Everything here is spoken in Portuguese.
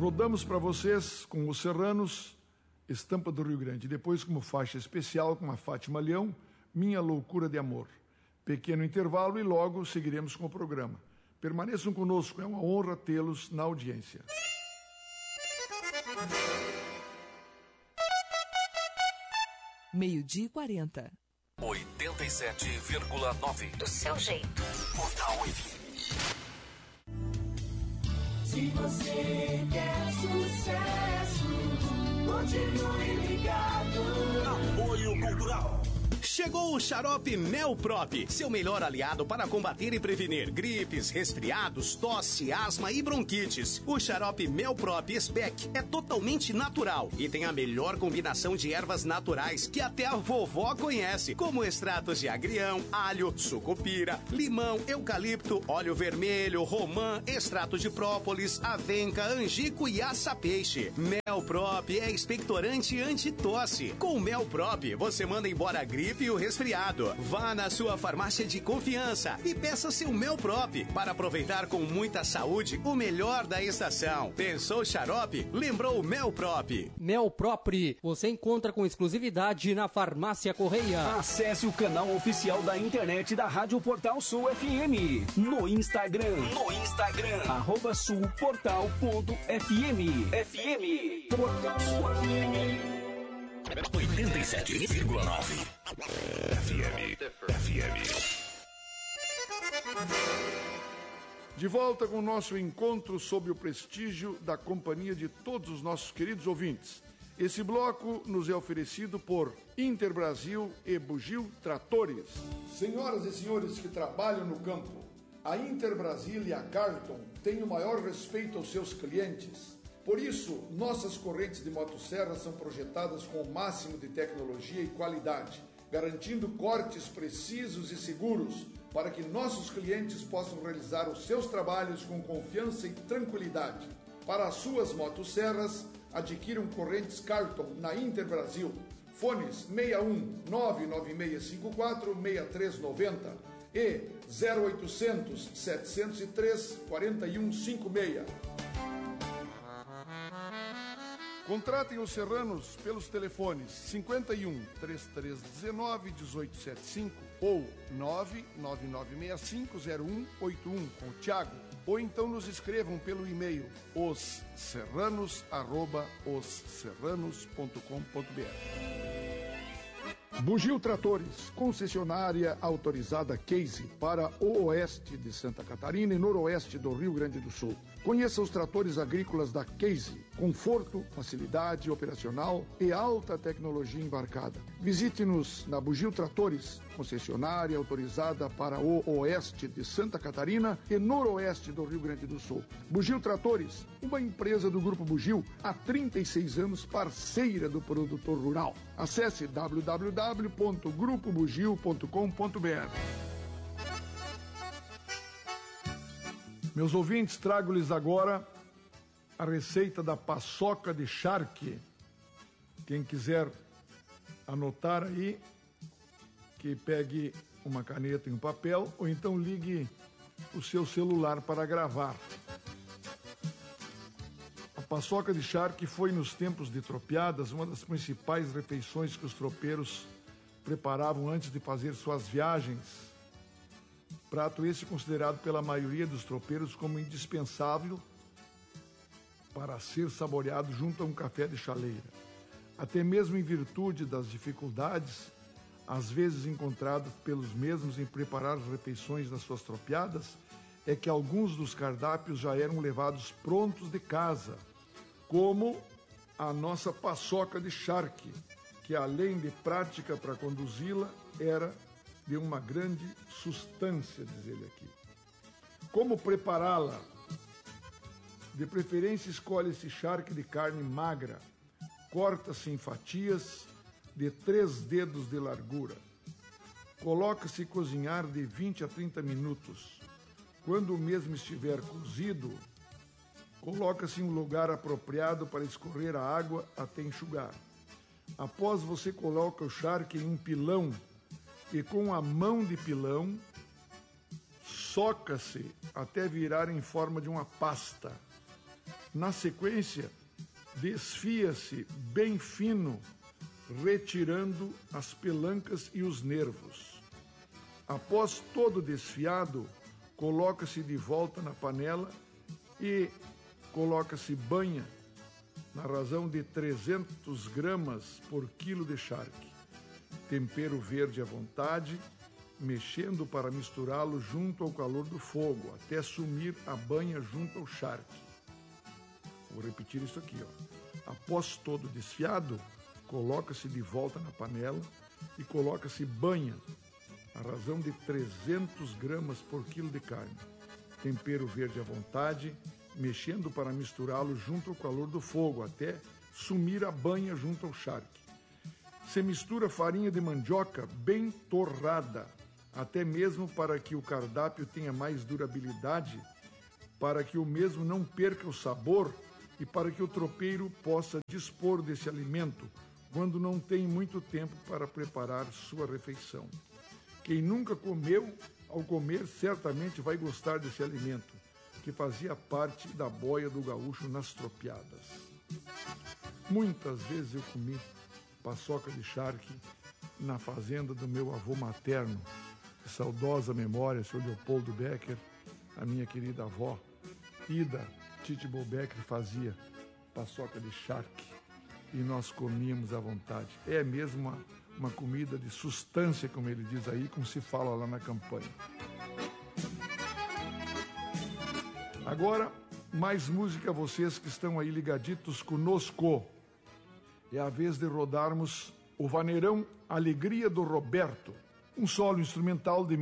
Rodamos para vocês com Os Serranos, Estampa do Rio Grande. Depois, como faixa especial, com a Fátima Leão, Minha Loucura de Amor. Pequeno intervalo e logo seguiremos com o programa. Permaneçam conosco, é uma honra tê-los na audiência. Meio-dia e 40. 87,9. Do seu jeito. Portal FM. Se você quer sucesso, continue ligado. Apoio Cultural. Chegou o xarope Melprop, seu melhor aliado para combater e prevenir gripes, resfriados, tosse, asma e bronquites. O xarope Melprop Spec é totalmente natural e tem a melhor combinação de ervas naturais que até a vovó conhece, como extratos de agrião, alho, sucupira, limão, eucalipto, óleo vermelho, romã, extrato de própolis, avenca, angico e aça-peixe. Melprop é expectorante anti-tosse. Com Melprop, você manda embora a gripe e o resfriado. Vá na sua farmácia de confiança e peça seu Melprop para aproveitar com muita saúde o melhor da estação. Pensou xarope? Lembrou Melprop. Melprop, você encontra com exclusividade na Farmácia Correia. Acesse o canal oficial da internet da Rádio Portal Sul FM no Instagram. @sulportal.fm. Portal Sul FM. 87,9 FM. De volta com o nosso encontro sob o prestígio da companhia de todos os nossos queridos ouvintes. Esse bloco nos é oferecido por Interbrasil e Bugio Tratores. Senhoras e senhores que trabalham no campo, a Interbrasil e a Carlton têm o maior respeito aos seus clientes. Por isso, nossas correntes de motosserra são projetadas com o máximo de tecnologia e qualidade, garantindo cortes precisos e seguros para que nossos clientes possam realizar os seus trabalhos com confiança e tranquilidade. Para as suas motosserras, adquiram correntes Carlton na Interbrasil. Fones 61 99654 6390 e 0800 703 4156. Contratem os Serranos pelos telefones 51 3319 1875 ou 999650181 com o Thiago, ou então nos escrevam pelo e-mail osserranos@osserranos.com.br. Bugio Tratores, concessionária autorizada Case para o oeste de Santa Catarina e noroeste do Rio Grande do Sul. Conheça os tratores agrícolas da Case, conforto, facilidade operacional e alta tecnologia embarcada. Visite-nos na Bugio Tratores, concessionária autorizada para o oeste de Santa Catarina e noroeste do Rio Grande do Sul. Bugio Tratores, uma empresa do Grupo Bugio, há 36 anos parceira do produtor rural. Acesse www.grupobugio.com.br. Meus ouvintes, trago-lhes agora a receita da paçoca de charque. Quem quiser anotar aí, que pegue uma caneta e um papel, ou então ligue o seu celular para gravar. A paçoca de charque foi, nos tempos de tropiadas, uma das principais refeições que os tropeiros preparavam antes de fazer suas viagens. Prato esse considerado pela maioria dos tropeiros como indispensável para ser saboreado junto a um café de chaleira. Até mesmo em virtude das dificuldades, às vezes encontradas pelos mesmos em preparar as refeições das suas tropiadas, é que alguns dos cardápios já eram levados prontos de casa, como a nossa paçoca de charque, que além de prática para conduzi-la, era de uma grande substância, diz ele aqui. Como prepará-la? De preferência, escolhe-se charque de carne magra, corta-se em fatias de 3 dedos de largura. Coloca-se cozinhar de 20 a 30 minutos. Quando o mesmo estiver cozido, coloca-se em um lugar apropriado para escorrer a água até enxugar. Após, você coloca o charque em um pilão e com a mão de pilão soca-se até virar em forma de uma pasta. Na sequência, desfia-se bem fino, retirando as pelancas e os nervos. Após todo desfiado, coloca-se de volta na panela e coloca-se banha na razão de 300 gramas por quilo de charque. Tempero verde à vontade, mexendo para misturá-lo junto ao calor do fogo, até sumir a banha junto ao charque. Vou repetir isso aqui, ó. Após todo desfiado, coloca-se de volta na panela e coloca-se banha, a razão de 300 gramas por quilo de carne. Tempero verde à vontade, mexendo para misturá-lo junto ao calor do fogo, até sumir a banha junto ao charque. Se mistura farinha de mandioca bem torrada, até mesmo para que o cardápio tenha mais durabilidade, para que o mesmo não perca o sabor e para que o tropeiro possa dispor desse alimento quando não tem muito tempo para preparar sua refeição. Quem nunca comeu, ao comer, certamente vai gostar desse alimento, que fazia parte da boia do gaúcho nas tropiadas. Muitas vezes eu comi paçoca de charque na fazenda do meu avô materno, de saudosa memória, seu Leopoldo Becker, a minha querida avó, Ida Titibol Becker, fazia paçoca de charque e nós comíamos à vontade. É mesmo uma comida de substância, como ele diz aí, como se fala lá na campanha. Agora, mais música a vocês que estão aí ligaditos conosco. É a vez de rodarmos o vaneirão Alegria do Roberto, um solo instrumental de